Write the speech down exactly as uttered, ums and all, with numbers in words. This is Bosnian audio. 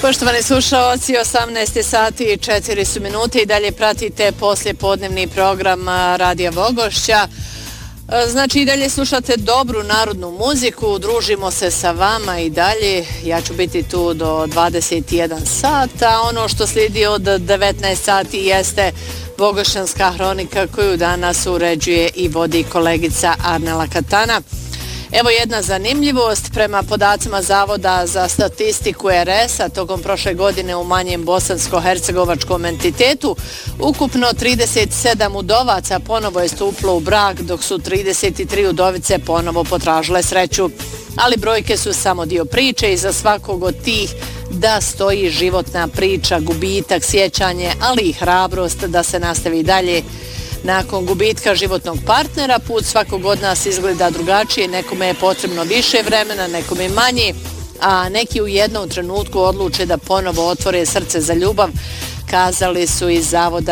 Poštovani slušaoci, osamnaest sati i četiri su minute i dalje pratite poslijepodnevni program Radija Vogošća. Znači i dalje slušate dobru narodnu muziku, družimo se sa vama i dalje. Ja ću biti tu do dvadeset jedan sat, a ono što slijedi od devetnaest sati jeste Vogošćanska hronika koju danas uređuje i vodi kolegica Arnela Katana. Evo jedna zanimljivost, prema podacima Zavoda za statistiku er es-a tokom prošle godine u manjem bosansko-hercegovačkom entitetu ukupno trideset sedam udovaca ponovo je stupilo u brak, dok su trideset tri udovice ponovo potražile sreću. Ali brojke su samo dio priče i za svakog od tih da stoji životna priča, gubitak, sjećanje, ali i hrabrost da se nastavi dalje. Nakon gubitka životnog partnera, put svakog od nas izgleda drugačije, nekome je potrebno više vremena, nekome manje, a neki u jednom trenutku odluče da ponovo otvore srce za ljubav, kazali su iz Zavoda